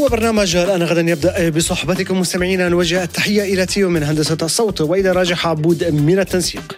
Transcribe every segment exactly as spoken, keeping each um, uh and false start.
هو برنامج الآن غدا يبدأ بصحبتكم مستمعينا. نوجه التحية إلى تيو من هندسة الصوت وإلى راجح عبود من التنسيق.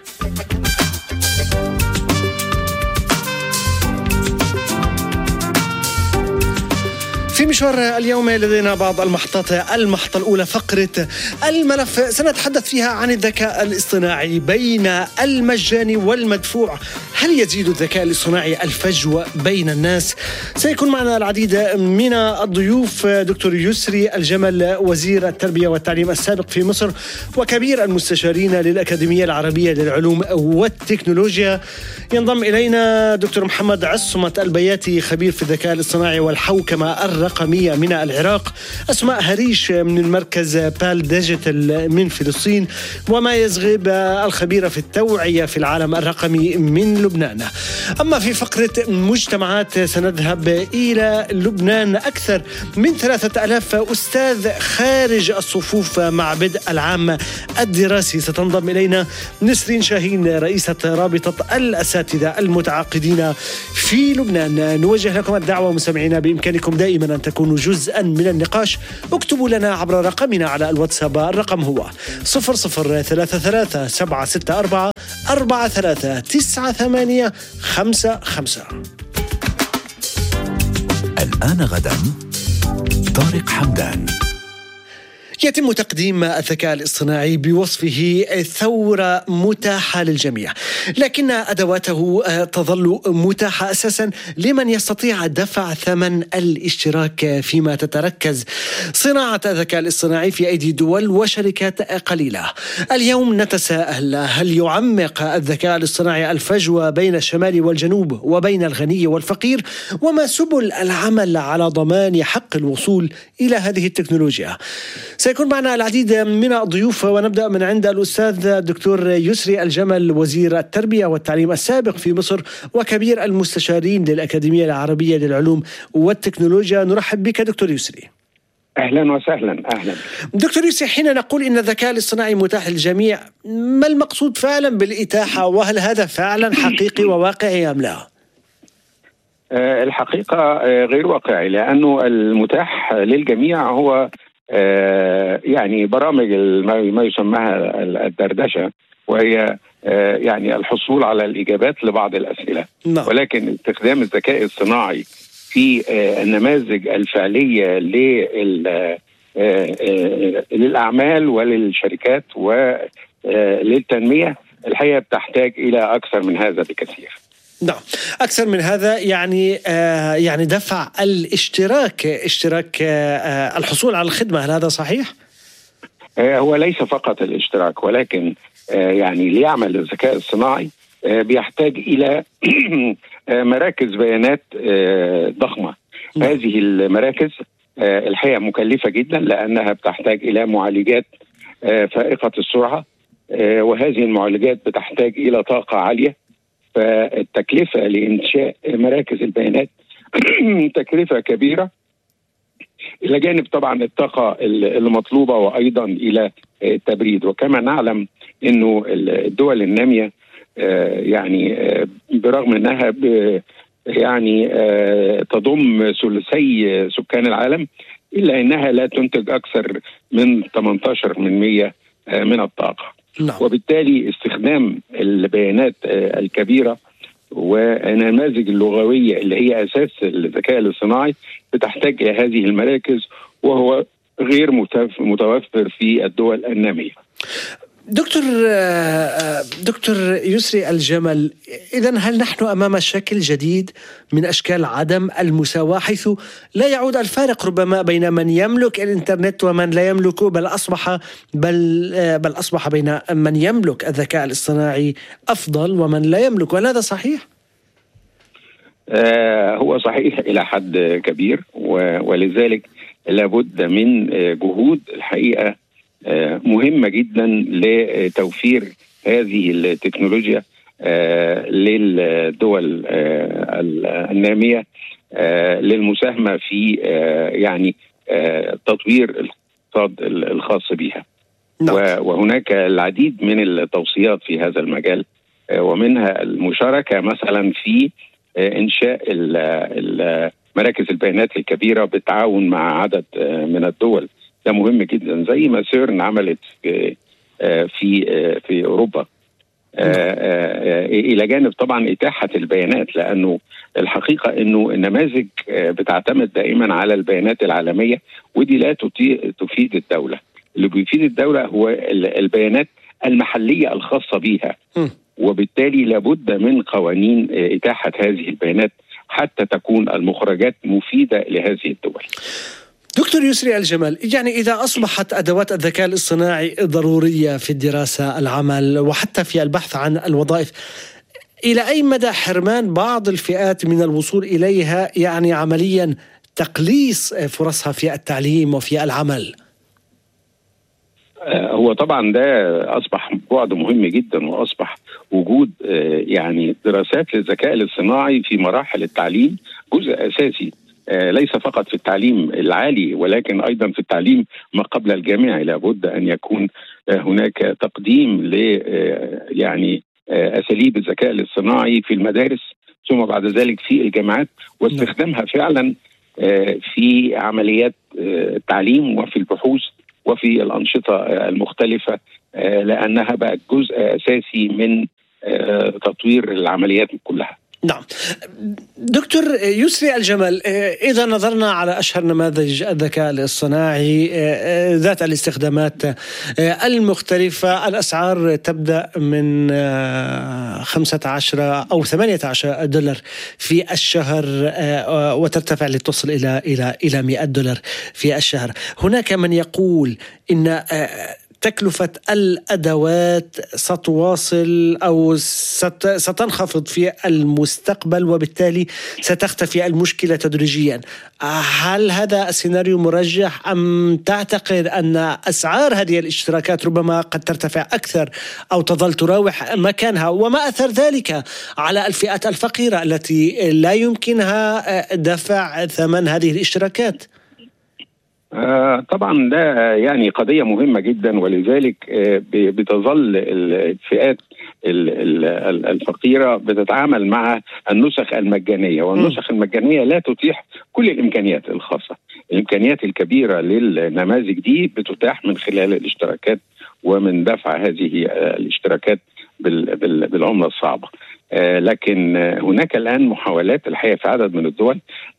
في مشوار اليوم لدينا بعض المحطات. المحطة الأولى فقرة الملف، سنتحدث فيها عن الذكاء الاصطناعي بين المجاني والمدفوع. هل يزيد الذكاء الاصطناعي الفجوة بين الناس؟ سيكون معنا العديد من الضيوف. دكتور يسري الجمل وزير التربية والتعليم السابق في مصر وكبير المستشارين للأكاديمية العربية للعلوم والتكنولوجيا. ينضم إلينا دكتور محمد عصمت البياتي خبير في الذكاء الاصطناعي والحوكمة الرقمية من العراق. أسماء هريش من المركز بال ديجيتال من فلسطين. وما يزغب الخبيرة في التوعية في العالم الرقمي من لبنان. أما في فقرة مجتمعات سنذهب إلى لبنان. أكثر من ثلاثة ألاف أستاذ خارج الصفوف مع بدء العام الدراسي. ستنضم إلينا نسرين شاهين رئيسة رابطة الأساتذة المتعاقدين في لبنان. نوجه لكم الدعوة مستمعينا، بإمكانكم دائما أن تكونوا جزءا من النقاش. اكتبوا لنا عبر رقمنا على الواتساب. الرقم هو صفر صفر ثلاثة ثلاثة سبعة ستة أربعة أربعة ثلاثة تسعة ثمانية خمسة خمسة. الآن غدا طارق حمدان. يتم تقديم الذكاء الاصطناعي بوصفه ثورة متاحة للجميع، لكن أدواته تظل متاحة أساسا لمن يستطيع دفع ثمن الاشتراك، فيما تتركز صناعة الذكاء الاصطناعي في أيدي دول وشركات قليلة. اليوم نتساءل: هل يعمق الذكاء الاصطناعي الفجوة بين الشمال والجنوب وبين الغني والفقير؟ وما سبل العمل على ضمان حق الوصول إلى هذه التكنولوجيا؟ سيكون معنا العديد من الضيوف، ونبدأ من عند الأستاذ الدكتور يسري الجمل وزير التربية والتعليم السابق في مصر وكبير المستشارين للأكاديمية العربية للعلوم والتكنولوجيا. نرحب بك دكتور يسري. أهلا وسهلا. أهلا دكتور يسري، حين نقول إن الذكاء الاصطناعي متاح للجميع، ما المقصود فعلا بالإتاحة؟ وهل هذا فعلا حقيقي وواقعي أم لا؟ الحقيقة غير واقعي، لأنه المتاح للجميع هو يعني برامج ما يسمىها الدردشة، وهي يعني الحصول على الإجابات لبعض الأسئلة. نعم. ولكن استخدام الذكاء الصناعي في النماذج الفعلية للأعمال وللشركات وللتنمية الحقيقة بتحتاج إلى أكثر من هذا بكثير. نعم، أكثر من هذا، يعني آه يعني دفع الاشتراك، اشتراك آه الحصول على الخدمة. هل هذا صحيح؟ آه هو ليس فقط الاشتراك، ولكن آه يعني ليعمل الذكاء الصناعي آه بيحتاج إلى آه مراكز بيانات آه ضخمة. نعم. هذه المراكز آه الحقيقة مكلفة جدا، لأنها بتحتاج إلى معالجات آه فائقة السرعة، آه وهذه المعالجات بتحتاج إلى طاقة عالية. فالتكلفة لإنشاء مراكز البيانات تكلفة كبيرة، إلى جانب طبعا الطاقة المطلوبة، وأيضا إلى التبريد. وكما نعلم أنه الدول النامية يعني برغم أنها يعني تضم ثلثي سكان العالم، إلا أنها لا تنتج أكثر من ثمانية عشر بالمئة من الطاقة. لا. وبالتالي استخدام البيانات الكبيرة والنماذج اللغوية اللي هي أساس الذكاء الاصطناعي بتحتاج إلى هذه المراكز، وهو غير متوفر في الدول النامية. دكتور دكتور يسري الجمل، إذن هل نحن أمام شكل جديد من أشكال عدم المساواة، حيث لا يعود الفارق ربما بين من يملك الإنترنت ومن لا يملكه، بل أصبح بل بل أصبح بين من يملك الذكاء الاصطناعي أفضل ومن لا يملكه؟ هل هذا صحيح؟ آه هو صحيح إلى حد كبير، ولذلك لابد من جهود الحقيقة مهمة جدا لتوفير هذه التكنولوجيا للدول النامية للمساهمة في يعني تطوير الاقتصاد الخاص بها. وهناك العديد من التوصيات في هذا المجال، ومنها المشاركة مثلا في إنشاء مراكز البيانات الكبيرة بالتعاون مع عدد من الدول. ده مهم جدا زي ما سيرن عملت في في في أوروبا، إلى جانب طبعا إتاحة البيانات، لأنه الحقيقة أنه النماذج بتعتمد دائما على البيانات العالمية، ودي لا تفيد الدولة. اللي بيفيد الدولة هو البيانات المحلية الخاصة بها، وبالتالي لابد من قوانين إتاحة هذه البيانات حتى تكون المخرجات مفيدة لهذه الدول. دكتور يسري الجمل، يعني إذا أصبحت أدوات الذكاء الاصطناعي ضرورية في الدراسة، العمل، وحتى في البحث عن الوظائف، إلى أي مدى حرمان بعض الفئات من الوصول إليها يعني عمليا تقليص فرصها في التعليم وفي العمل؟ هو طبعا ده أصبح بعد مهم جدا، وأصبح وجود يعني دراسات للذكاء الاصطناعي في مراحل التعليم جزء أساسي، ليس فقط في التعليم العالي ولكن أيضا في التعليم ما قبل الجامعي. لابد أن يكون هناك تقديم ل يعني أساليب الذكاء الاصطناعي في المدارس، ثم بعد ذلك في الجامعات، واستخدامها فعلا في عمليات التعليم وفي البحوث وفي الأنشطة المختلفة، لأنها بقت جزء أساسي من تطوير العمليات كلها. نعم. دكتور يسري الجمل، إذا نظرنا على أشهر نماذج الذكاء الاصطناعي ذات الاستخدامات المختلفة، الأسعار تبدأ من خمسة عشر أو ثمانية عشر دولار في الشهر وترتفع لتصل إلى إلى إلى مئة دولار في الشهر. هناك من يقول إن تكلفة الأدوات ستواصل أو ستنخفض في المستقبل، وبالتالي ستختفي المشكلة تدريجيا. هل هذا السيناريو مرجح، أم تعتقد أن أسعار هذه الاشتراكات ربما قد ترتفع أكثر أو تظل تراوح مكانها؟ وما أثر ذلك على الفئات الفقيرة التي لا يمكنها دفع ثمن هذه الاشتراكات؟ آه طبعا ده يعني قضية مهمة جدا، ولذلك آه بتظل الفئات الفقيرة بتتعامل مع النسخ المجانية، والنسخ المجانية لا تتيح كل الإمكانيات الخاصة. الإمكانيات الكبيرة للنماذج دي بتتاح من خلال الاشتراكات ومن دفع هذه الاشتراكات بالعملة الصعبة. آه لكن آه هناك الآن محاولات الحقيقة في عدد من الدول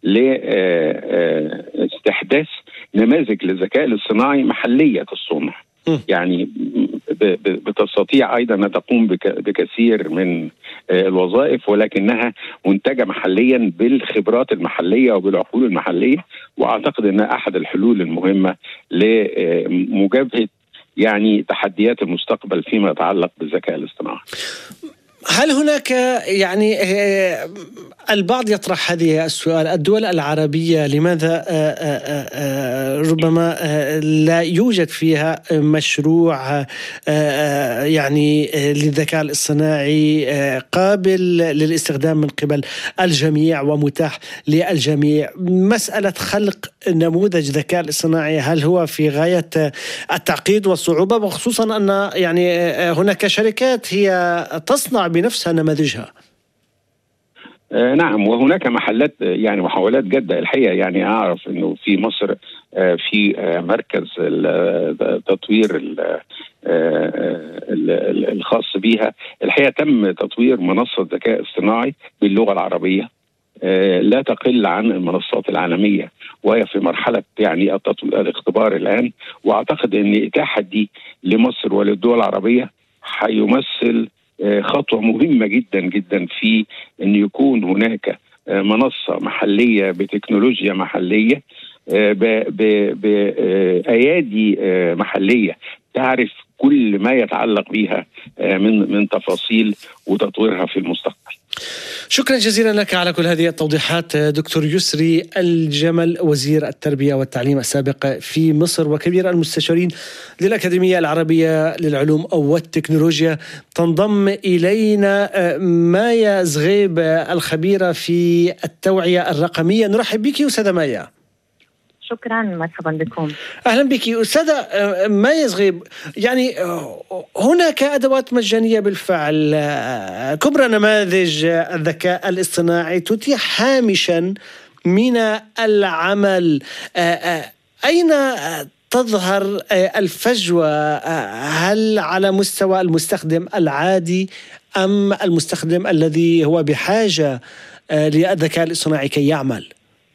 لاستحداث نماذج للذكاء الاصطناعي محلية الصنع، يعني بتستطيع أيضا أن تقوم بكثير من الوظائف ولكنها منتجة محليا بالخبرات المحلية وبالعقول المحلية. وأعتقد أن أحد الحلول المهمة لمجابهة يعني تحديات المستقبل فيما يتعلق بالذكاء الاصطناعي. هل هناك يعني البعض يطرح هذه السؤال، الدول العربية لماذا ربما لا يوجد فيها مشروع يعني للذكاء الاصطناعي قابل للاستخدام من قبل الجميع ومتاح للجميع؟ مسألة خلق نموذج ذكاء الاصطناعي هل هو في غاية التعقيد والصعوبة، وخصوصا أن يعني هناك شركات هي تصنع بنفسها نماذجها؟ آه نعم، وهناك محلات يعني محاولات جادة الحقيقة. يعني أعرف أنه في مصر آه في آه مركز التطوير الخاص بها الحقيقة تم تطوير منصة ذكاء اصطناعي باللغة العربية آه لا تقل عن المنصات العالمية، وهي في مرحلة يعني الاختبار الآن. وأعتقد أن إتاحة دي لمصر وللدول العربية هيمثل خطوة مهمة جدا جدا في أن يكون هناك منصة محلية بتكنولوجيا محلية بأيادي محلية تعرف كل ما يتعلق بها من من تفاصيل وتطويرها في المستقبل. شكرا جزيلا لك على كل هذه التوضيحات دكتور يسري الجمل، وزير التربية والتعليم السابق في مصر وكبير المستشارين للأكاديمية العربية للعلوم والتكنولوجيا. تنضم إلينا مايا زغيب الخبيرة في التوعية الرقمية. نرحب بك أستاذة مايا. شكرا، مرحبا بكم. أهلا بك أستاذة مايا زغيب. يعني هناك أدوات مجانية بالفعل، كبرى نماذج الذكاء الاصطناعي تتيح هامشا من العمل. أين تظهر الفجوة؟ هل على مستوى المستخدم العادي أم المستخدم الذي هو بحاجة للذكاء الاصطناعي كي يعمل؟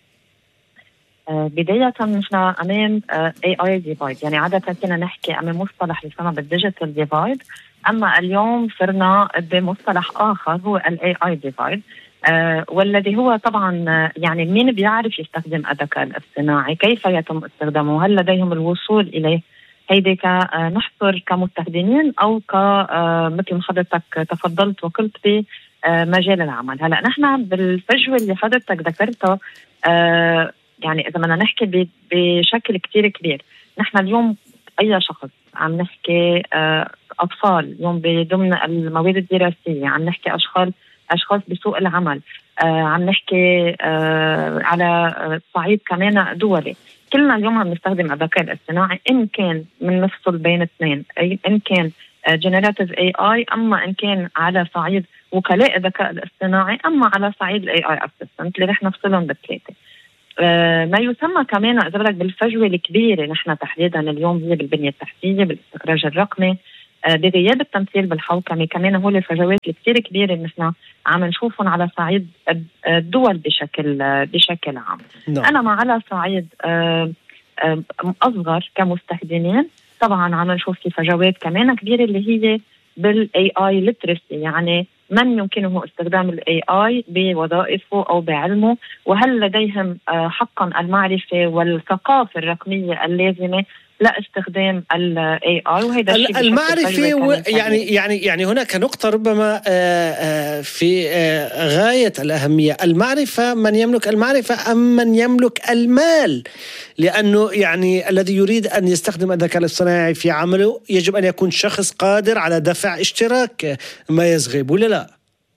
بداية نحن أمام إيه آي divide، يعني عادة كنا نحكي أمام مصطلح يسمى بالديجيتال ديفايد، أما اليوم صرنا بمصطلح آخر هو ال إيه آي divide، آه والذي هو طبعا يعني مين بيعرف يستخدم الذكاء الاصطناعي، كيف يتم استخدامه، هل لديهم الوصول إليه، هيدي كنحصر كمستخدمين أو كمثل ما حضرتك تفضلت وقلت بمجال العمل. هلأ نحن بالفجوة اللي حضرتك ذكرتها، آه يعني إذا بدنا نحكي بشكل كتير كبير، نحن اليوم أي شخص عم نحكي آه أطفال اليوم بضمن المواد الدراسية، عم نحكي أشخاص أشخاص بسوق العمل، آه عم نحكي آه على صعيد كمان دولي، كلنا اليوم عم نستخدم الذكاء الاصطناعي، إن كان من نفصل بين اثنين، إن كان جنراتيف إيه آي، أما إن كان على صعيد وكلاء الذكاء الاصطناعي، أما على صعيد الإيه آي أسيستنت اللي رح نفصلهم بالثلاثة. آه ما يسمى كمان إذا بدك بالفجوة الكبيرة، نحن تحديدا اليوم هي بالبنية التحتية، بالاستخراج الرقمي، آه بغياب التمثيل بالحوكمة، كمان هو الفجوات الكتير كبيرة اللي نحن عم نشوفهم على صعيد الدول بشكل بشكل عام. نعم. أنا ما على صعيد آه آه أصغر كمستخدمين طبعا عم نشوف في فجوات كمان كبيرة اللي هي بالاي اي ليترسي، يعني من يمكنه استخدام الاي اي بوظائفه او بعلمه، وهل لديهم حقا المعرفه والثقافه الرقمية اللازمه لاستخدام الاي اي. وهذا الشيء المعرفه و... يعني يعني يعني هناك نقطه ربما في غايه الاهميه، المعرفه، من يملك المعرفه ام من يملك المال؟ لانه يعني الذي يريد ان يستخدم الذكاء الاصطناعي في عمله يجب ان يكون شخص قادر على دفع اشتراك ما يزغب، ولا لا؟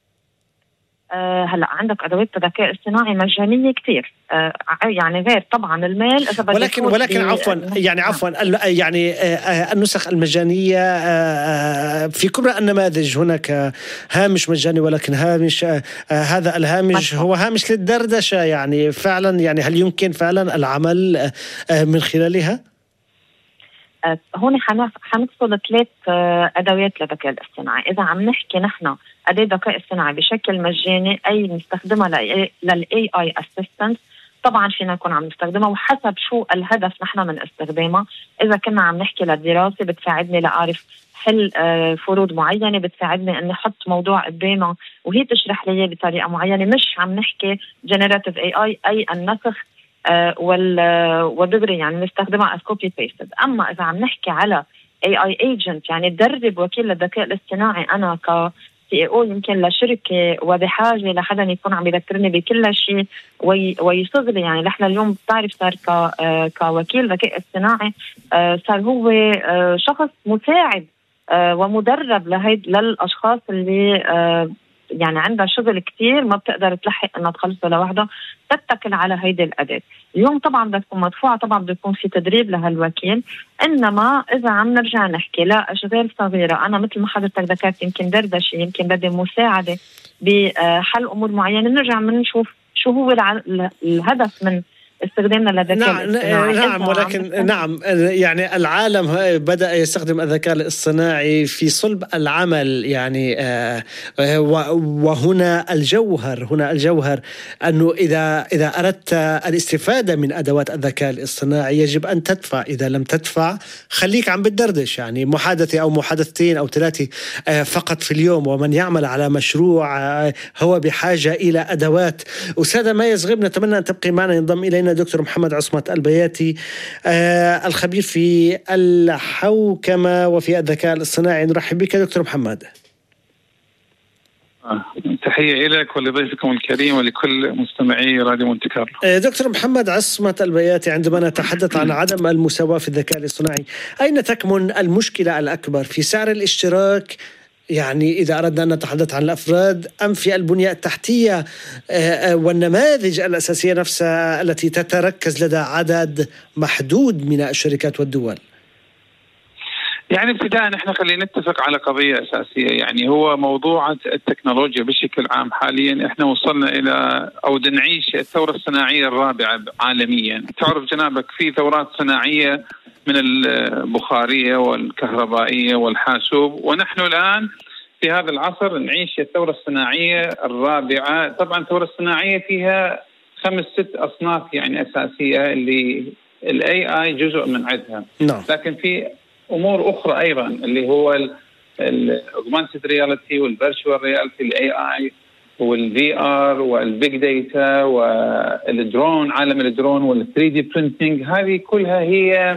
أه هلا عندك ادوات الذكاء الاصطناعي مجانيه كثير، أه يعني غير طبعا المال اذا بدك، ولكن ولكن عفوا يعني عفوا يعني آه النسخ المجانيه آه في كبرى النماذج هناك هامش مجاني، ولكن هامش آه هذا الهامش هو هامش للدردشه، يعني فعلا يعني هل يمكن فعلا العمل آه من خلالها؟ أه هون حنفصل ثلاث ادوات للذكاء الاصطناعي. اذا عم نحكي نحن أداة ذكاء اصطناعي بشكل مجاني، أي نستخدمها للإيه آي أسيستنت، طبعا فينا نكون عم نستخدمها وحسب شو الهدف نحن من استخدامها. إذا كنا عم نحكي للدراسة بتساعدني لأعرف حل فروض معينة، بتساعدني أني أحط موضوع قدامها وهي تشرح لي بطريقة معينة، مش عم نحكي جنراتيف إيه آي أي النسخ والدغري يعني نستخدمها as copy pasted. أما إذا عم نحكي على إيه آي agent، يعني درب وكيل الذكاء الاصطناعي أنا ك سي او يمكن لشركه وبحاجه لحدا يكون عم يذكرني بكل شيء ويصغ لي، يعني نحن اليوم بتعرف صار كوكيل ذكاء اصطناعي صار هو شخص مساعد ومدرب لهيد للاشخاص اللي يعني عندها شغل كتير ما بتقدر تلحق انها تخلصه لوحدها، تتكل على هيدي الاداه. اليوم طبعا بدها تكون مدفوعه، طبعا بده يكون في تدريب لهالوكيل. انما اذا عم نرجع نحكي لا اشغال صغيره، انا مثل ما حضرتك ذكرت يمكن دردشه، يمكن بدي مساعده بحل امور معينه، نرجع بنشوف شو هو الهدف من استخدامنا للذكاء نعم الاصطناعي. نعم ولكن نعم يعني العالم بدأ يستخدم الذكاء الاصطناعي في صلب العمل، يعني آه وهنا الجوهر هنا الجوهر أنه إذا إذا أردت الاستفادة من أدوات الذكاء الاصطناعي يجب أن تدفع، إذا لم تدفع خليك عم بتدردش، يعني محادثة أو محادثتين أو ثلاثة آه فقط في اليوم. ومن يعمل على مشروع آه هو بحاجة إلى أدوات. أستاذة مايا زغيب، نتمنى أن تبقي معنا. ينضم إلينا دكتور محمد عصمت البياتي آه الخبير في الحوكمة وفي الذكاء الاصطناعي. نرحب بك دكتور محمد. تحية لك ولضيفكم الكريم ولكل مستمعي راديو مونتي كارلو. آه دكتور محمد عصمت البياتي، عندما نتحدث عن عدم المساواة في الذكاء الاصطناعي، أين تكمن المشكلة الأكبر؟ في سعر الاشتراك، يعني إذا أردنا أن نتحدث عن الأفراد، أم في البنية التحتية والنماذج الأساسية نفسها التي تتركز لدى عدد محدود من الشركات والدول؟ يعني ابتداء احنا خلينا نتفق على قضية أساسية، يعني هو موضوع التكنولوجيا بشكل عام. حاليا احنا وصلنا إلى أو نعيش الثورة الصناعية الرابعة عالميا. تعرف جنابك في ثورات صناعية من البخارية والكهربائية والحاسوب، ونحن الآن في هذا العصر نعيش الثورة الصناعية الرابعة. طبعا الثورة الصناعية فيها خمس ست أصناف يعني أساسية، اللي ال إيه آي جزء من عدها. no. لكن في أمور أخرى أيضا اللي هو ال Augmented Reality وال Virtual Reality، ال إيه آي وال في آر والبيج داتا والدرون، عالم الدرون وال ثري دي Printing. هذه كلها هي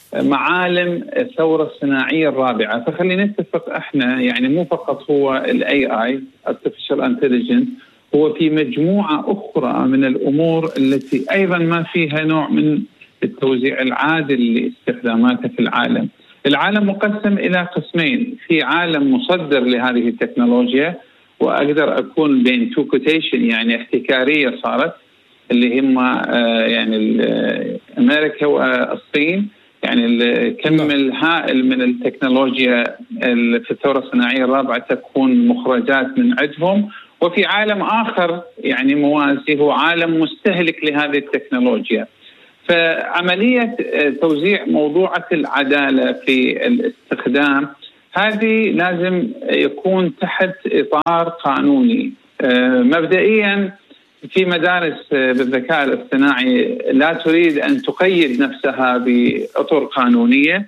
معالم الثورة الصناعية الرابعة. فخلينا نتفق احنا يعني مو فقط هو ال إيه آي Artificial Intelligence، هو في مجموعة أخرى من الأمور التي أيضا ما فيها نوع من التوزيع العادل لاستخداماتها في العالم. العالم مقسم إلى قسمين، في عالم مصدر لهذه التكنولوجيا، وأقدر أكون بين تو كوتيشن يعني احتكارية صارت، اللي هم يعني أمريكا والصين، يعني الكم الهائل من التكنولوجيا في الثورة الصناعية الرابعة تكون مخرجات من عندهم. وفي عالم آخر يعني موازي هو عالم مستهلك لهذه التكنولوجيا. فعملية توزيع موضوعة العدالة في الاستخدام هذه لازم يكون تحت إطار قانوني. مبدئيا في مدارس بالذكاء الاصطناعي لا تريد أن تقيد نفسها بأطر قانونية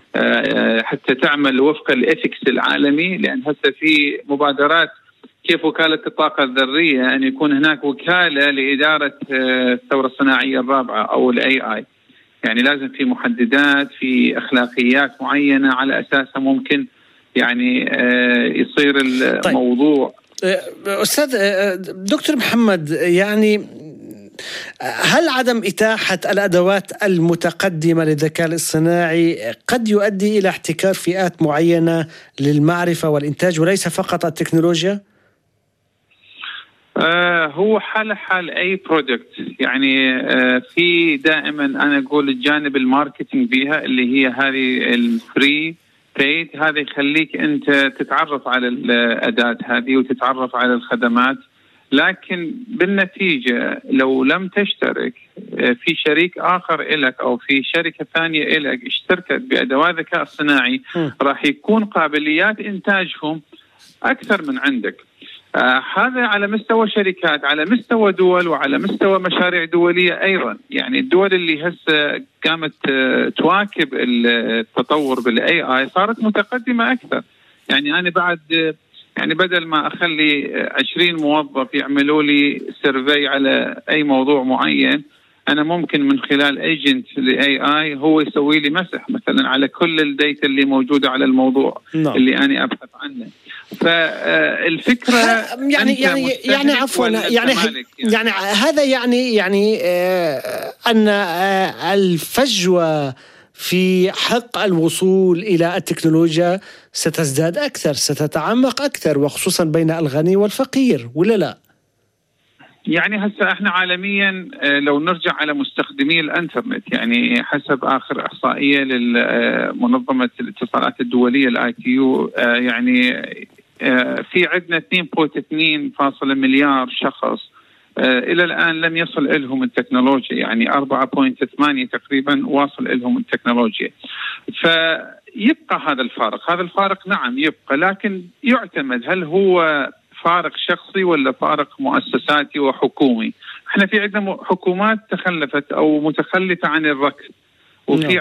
حتى تعمل وفق الإثكس العالمي، لأن هسه في مبادرات كيف وكالة الطاقة الذرية أن يكون هناك وكالة لإدارة الثورة الصناعية الرابعة أو ال إيه آي. يعني لازم في محددات، في أخلاقيات معينة على أساسها ممكن يعني يصير الموضوع. طيب. أستاذ دكتور محمد، يعني هل عدم إتاحة الأدوات المتقدمة للذكاء الاصطناعي قد يؤدي إلى احتكار فئات معينة للمعرفة والإنتاج وليس فقط التكنولوجيا؟ آه هو حال حال أي بروجكت، يعني آه في دائما أنا أقول الجانب الماركتينج بيها اللي هي هذه الفري بيد، هذا يخليك أنت تتعرف على الأداة هذه وتتعرف على الخدمات. لكن بالنتيجة لو لم تشترك في شريك آخر إلك أو في شركة ثانية إلك اشتركت بأدوات الذكاء الصناعي، راح يكون قابليات إنتاجهم أكثر من عندك. آه هذا على مستوى شركات، على مستوى دول، وعلى مستوى مشاريع دولية أيضا. يعني الدول اللي هسه قامت آه تواكب التطور بالإي آي صارت متقدمة أكثر. يعني أنا بعد آه يعني بدل ما أخلي عشرين موظف يعملوا لي سيرفي على أي موضوع معين، أنا ممكن من خلال ايجنت لإي آي هو يسوي لي مسح مثلا على كل الداتا اللي موجودة على الموضوع no. اللي أنا أبحث عنه. فالفكرة يعني يعني يعني عفوا يعني يعني, يعني هذا يعني يعني آه أن آه الفجوة في حق الوصول إلى التكنولوجيا ستزداد أكثر، ستتعمق أكثر، وخصوصا بين الغني والفقير، ولا لا؟ يعني هسه احنا عالميا لو نرجع على مستخدمي الانترنت، يعني حسب آخر إحصائية لمنظمة الاتصالات الدولية الاي تي يو، يعني في عندنا اثنين فاصلة اثنين مليار شخص إلى الآن لم يصل إلهم التكنولوجيا، يعني أربعة فاصلة ثمانية تقريبا واصل إلهم التكنولوجيا. فيبقى هذا الفارق، هذا الفارق نعم يبقى، لكن يعتمد هل هو فارق شخصي ولا فارق مؤسساتي وحكومي. احنا في عندنا حكومات تخلفت أو متخلفة عن الركض، وفي